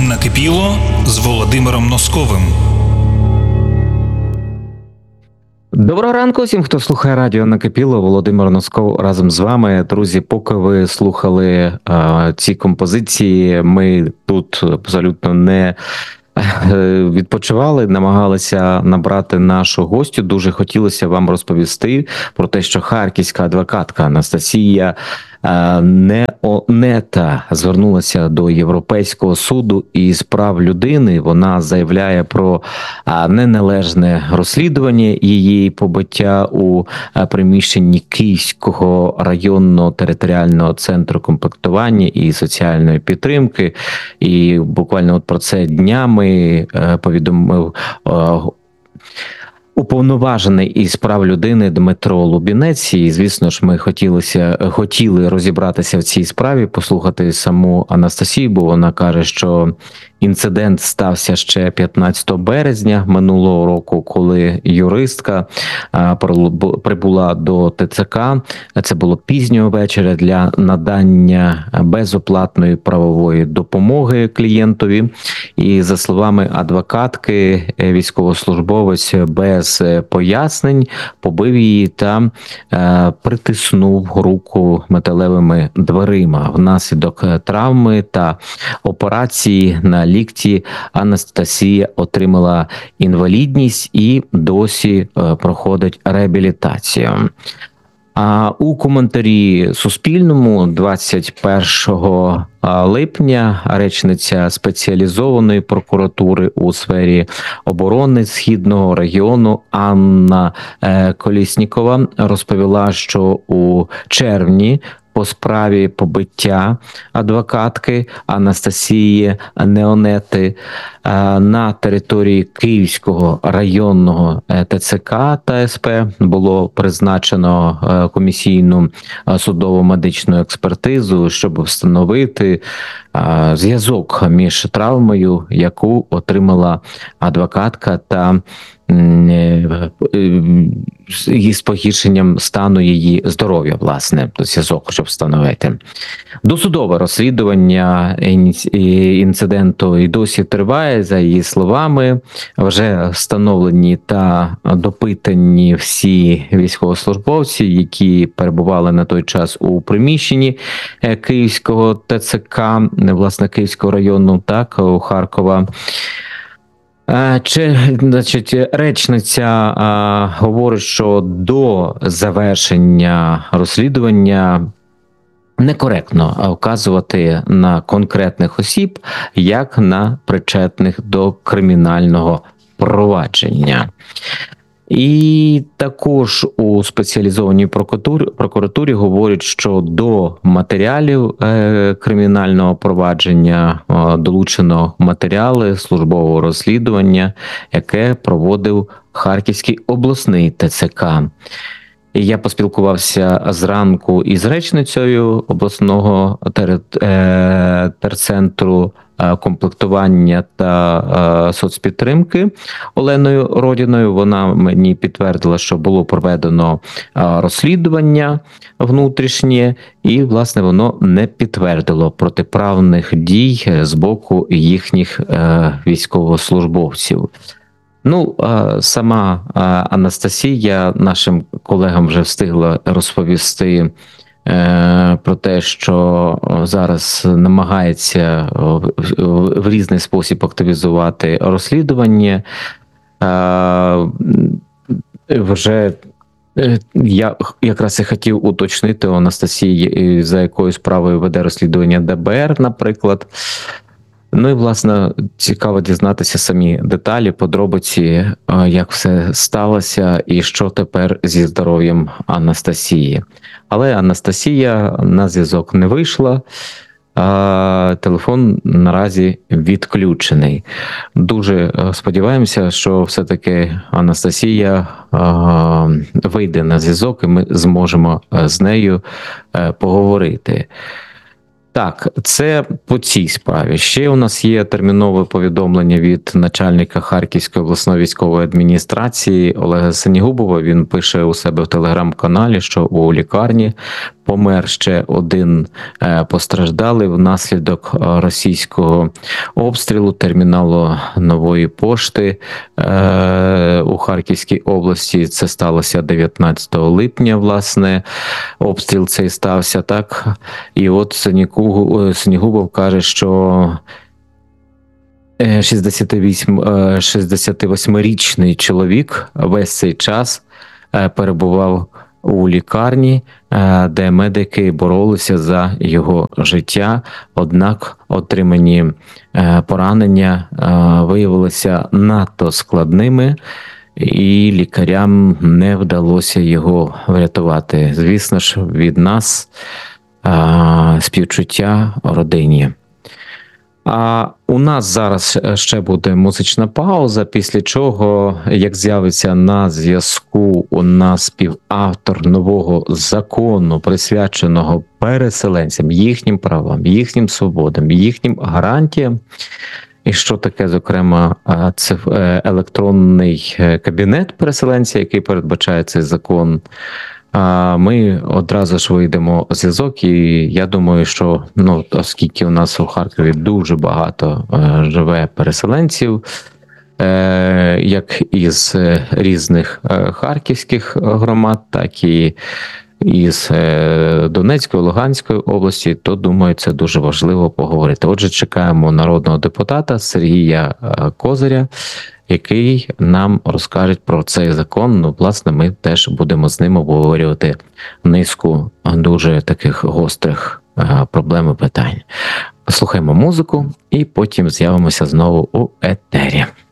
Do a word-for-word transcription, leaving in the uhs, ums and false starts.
Накипіло з Володимиром Носковим. Доброго ранку всім, хто слухає радіо Накипіло. Володимир Носков разом з вами. Друзі, поки ви слухали а, ці композиції, ми тут абсолютно не відпочивали, намагалися набрати нашу гостю. Дуже хотілося вам розповісти про те, що харківська адвокатка Анастасія Неонета звернулася до Європейського суду із прав людини. Вона заявляє про неналежне розслідування її побиття у приміщенні Київського районного територіального центру комплектування і соціальної підтримки. І буквально от про це днями повідомив уповноважений із прав людини Дмитро Лубінець. І, звісно ж, ми хотілося, хотіли розібратися в цій справі, послухати саму Анастасію, бо вона каже, що інцидент стався ще п'ятнадцятого березня минулого року, коли юристка прибула до ТЦК. Це було пізнього вечора для надання безоплатної правової допомоги клієнтові. І, за словами адвокатки, військовослужбовець без пояснень побив її та притиснув руку металевими дверима. Внаслідок травми та операції на лікті Анастасія отримала інвалідність і досі проходить реабілітацію. А у коментарі Суспільному двадцять першого липня речниця спеціалізованої прокуратури у сфері оборони Східного регіону Анна Колєснікова розповіла, що у червні по справі побиття адвокатки Анастасії Неонети на території Київського районного ТЦК та СП було призначено комісійну судово-медичну експертизу, щоб встановити зв'язок між травмою, яку отримала адвокатка, та із погіршенням стану її здоров'я, власне, зв'язок, щоб встановити. Досудове розслідування інциденту і досі триває, за її словами. Вже встановлені та допитані всі військовослужбовці, які перебували на той час у приміщенні Київського ТЦК, власне, Київського району, так, у Харкова. Чи, значить, речниця а, говорить, що до завершення розслідування некоректно вказувати на конкретних осіб, як на причетних до кримінального провадження. І також у спеціалізованій прокуратурі, прокуратурі говорять, що до матеріалів е, кримінального провадження е, долучено матеріали службового розслідування, яке проводив Харківський обласний ТЦК. І я поспілкувався зранку із речницею обласного тер, е, терцентру комплектування та соцпідтримки Оленою Родіною. Вона мені підтвердила, що було проведено розслідування внутрішнє, і, власне, воно не підтвердило протиправних дій з боку їхніх військовослужбовців. Ну, сама Анастасія нашим колегам вже встигла розповісти про те, що зараз намагається в різний спосіб активізувати розслідування. Вже я якраз і хотів уточнити у Анастасії, за якою справою веде розслідування ДБР, наприклад. Ну і, власне, цікаво дізнатися самі деталі, подробиці, як все сталося і що тепер зі здоров'ям Анастасії. Але Анастасія на зв'язок не вийшла, а телефон наразі відключений. Дуже сподіваємося, що все-таки Анастасія вийде на зв'язок і ми зможемо з нею поговорити. Так, це по цій справі. Ще у нас є термінове повідомлення від начальника Харківської обласної військової адміністрації Олега Синігубова. Він пише у себе в телеграм-каналі, що у лікарні помер ще один е, постраждалий внаслідок е, російського обстрілу терміналу Нової пошти е, у Харківській області. Це сталося дев'ятнадцятого липня, власне, обстріл цей стався, так? І от Синігубов, Синігубов каже, що шістдесятивосьмирічний чоловік весь цей час перебував у лікарні, де медики боролися за його життя, однак отримані поранення виявилися надто складними, і лікарям не вдалося його врятувати. Звісно ж, від нас співчуття родині. А у нас зараз ще буде музична пауза, після чого, як з'явиться на зв'язку у нас співавтор нового закону, присвяченого переселенцям, їхнім правам, їхнім свободам, їхнім гарантіям, і що таке, зокрема, це електронний кабінет переселенця, який передбачає цей закон, ми одразу ж вийдемо у зв'язок, і я думаю, що, ну, оскільки у нас у Харкові дуже багато е, живе переселенців, е, як із різних е, харківських громад, так і із е, Донецької, Луганської області, то, думаю, це дуже важливо поговорити. Отже, чекаємо народного депутата Сергія е, Козиря, який нам розкаже про цей закон. Ну, власне, ми теж будемо з ним обговорювати низку дуже таких гострих е, проблем і питань. Слухаємо музику і потім з'явимося знову у етері.